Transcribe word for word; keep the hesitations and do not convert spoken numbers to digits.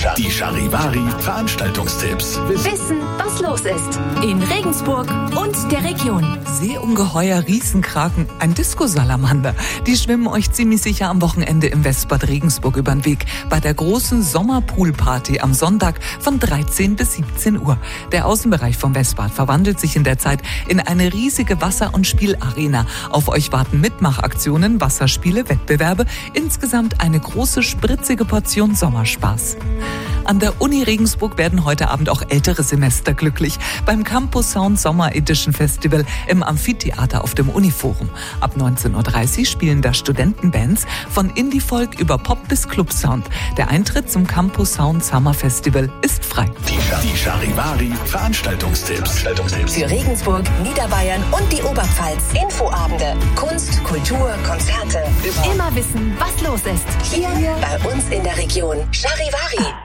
Die Charivari Veranstaltungstipps. Wissen, was los ist in Regensburg und der Region. Seeungeheuer, Riesenkraken, ein Disco-Salamander. Die schwimmen euch ziemlich sicher am Wochenende im Westbad Regensburg über den Weg bei der großen Sommerpoolparty am Sonntag von dreizehn bis siebzehn Uhr. Der Außenbereich vom Westbad verwandelt sich in der Zeit in eine riesige Wasser- und Spielarena. Auf euch warten Mitmachaktionen, Wasserspiele, Wettbewerbe, insgesamt eine große, spritzige Portion Sommerspaß. An der Uni Regensburg werden heute Abend auch ältere Semester glücklich. Beim Campus Sound Sommer Edition Festival im Amphitheater auf dem Uniforum. Ab neunzehn Uhr dreißig spielen da Studentenbands von Indie-Folk über Pop bis Club-Sound. Der Eintritt zum Campus Sound Summer Festival ist frei. Die, die Charivari Veranstaltungstipps. Veranstaltungstipps. Für Regensburg, Niederbayern und die Oberpfalz. Infoabende, Kunst, Kultur, Konzerte. Immer wissen, was los ist. Hier bei uns in der Region. Charivari.